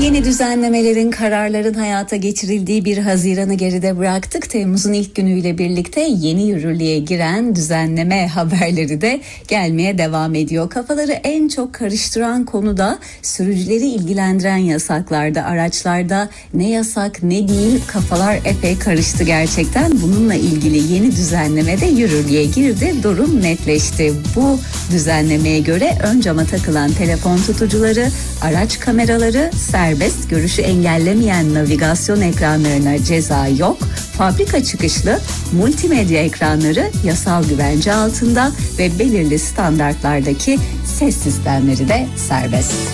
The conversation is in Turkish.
Yeni düzenlemelerin, kararların hayata geçirildiği bir Haziran'ı geride bıraktık. Temmuz'un ilk günüyle birlikte yeni yürürlüğe giren düzenleme haberleri de gelmeye devam ediyor. Kafaları en çok karıştıran konu da sürücüleri ilgilendiren yasaklarda, araçlarda ne yasak ne değil, kafalar epey karıştı gerçekten. Bununla ilgili yeni düzenleme de yürürlüğe girdi, durum netleşti. Bu düzenlemeye göre ön cama takılan telefon tutucuları, araç kameraları serbest, görüşü engellemeyen navigasyon ekranlarına ceza yok. Fabrika çıkışlı multimedya ekranları yasal güvence altında ve belirli standartlardaki ses sistemleri de serbest.